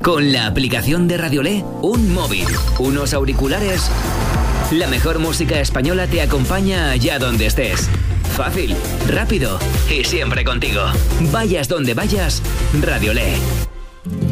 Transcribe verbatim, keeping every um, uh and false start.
Con la aplicación de Radiolé, un móvil, unos auriculares, la mejor música española te acompaña allá donde estés. Fácil, rápido y siempre contigo. Vayas donde vayas, Radiolé.